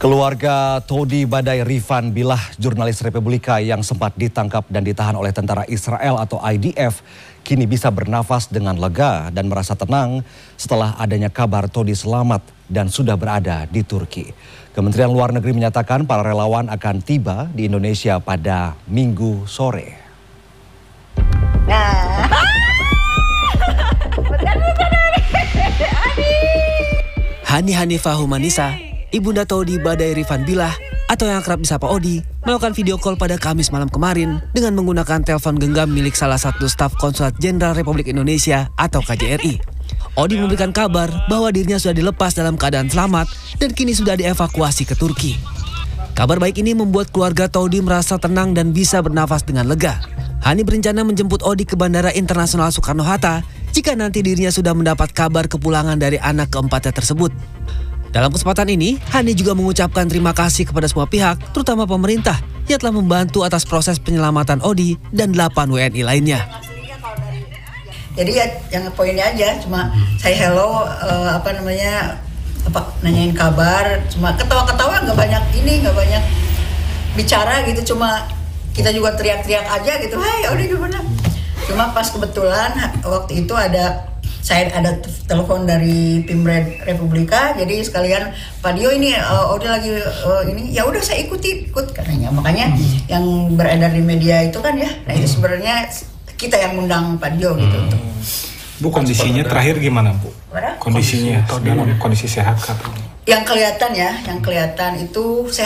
Keluarga Tody Badai Rifan Billah, jurnalis Republika yang sempat ditangkap dan ditahan oleh tentara Israel atau IDF, kini bisa bernafas dengan lega dan merasa tenang setelah adanya kabar Tody selamat dan sudah berada di Turki. Kementerian Luar Negeri menyatakan para relawan akan tiba di Indonesia pada Minggu sore. Hani Hanifah Humanisa, Ibunda Tody Badai Rifan Billah atau yang akrab disapa Odi, melakukan video call pada Kamis malam kemarin dengan menggunakan telepon genggam milik salah satu staf Konsulat Jenderal Republik Indonesia atau KJRI. Odi memberikan kabar bahwa dirinya sudah dilepas dalam keadaan selamat dan kini sudah dievakuasi ke Turki. Kabar baik ini membuat keluarga Tody merasa tenang dan bisa bernafas dengan lega. Hani berencana menjemput Odi ke Bandara Internasional Soekarno-Hatta jika nanti dirinya sudah mendapat kabar kepulangan dari anak keempatnya tersebut. Dalam kesempatan ini, Hani juga mengucapkan terima kasih kepada semua pihak, terutama pemerintah, yang telah membantu atas proses penyelamatan Odi dan 8 WNI lainnya. Jadi ya yang poinnya aja, cuma saya hello, nanyain kabar, cuma ketawa-ketawa, nggak banyak bicara gitu, cuma kita juga teriak-teriak aja gitu, hai Odi gimana? Cuma pas kebetulan waktu itu saya ada telepon dari Pimred Republika, jadi sekalian Pak Dio ini Odi lagi ini, ya udah saya ikut katanya. Makanya yang beredar di media itu kan ya, nah itu sebenarnya kita yang undang Pak Dio gitu. Bu, kondisinya terakhir gimana Bu? Kondisinya dalam kondisi sehat atau? Yang kelihatan itu sehat.